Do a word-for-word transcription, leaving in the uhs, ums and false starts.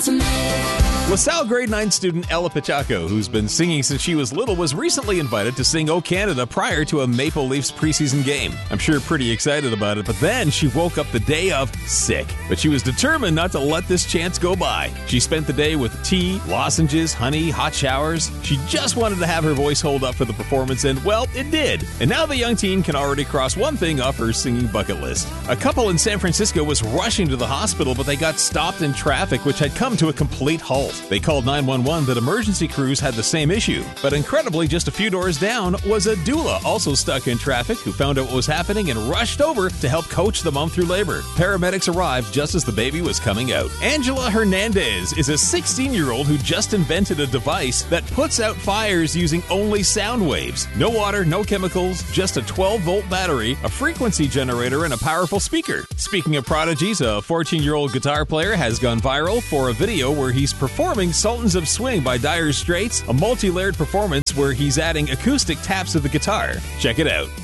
to me. LaSalle grade nine student Ella Pachaco, who's been singing since she was little, was recently invited to sing O Canada prior to a Maple Leafs preseason game. I'm sure pretty excited about it, but then she woke up the day of sick. But she was determined not to let this chance go by. She spent the day with tea, lozenges, honey, hot showers. She just wanted to have her voice hold up for the performance, and, well, it did. And now the young teen can already cross one thing off her singing bucket list. A couple in San Francisco was rushing to the hospital, but they got stopped in traffic, which had come to a complete halt. They called nine one one, but emergency crews had the same issue. But incredibly, just a few doors down was a doula also stuck in traffic who found out what was happening and rushed over to help coach the mom through labor. Paramedics arrived just as the baby was coming out. Angela Hernandez is a sixteen-year-old who just invented a device that puts out fires using only sound waves. No water, no chemicals, just a twelve-volt battery, a frequency generator, and a powerful speaker. Speaking of prodigies, a fourteen-year-old guitar player has gone viral for a video where he's performing Sultans of Swing by Dire Straits, a multi-layered performance where he's adding acoustic taps to the guitar. Check it out.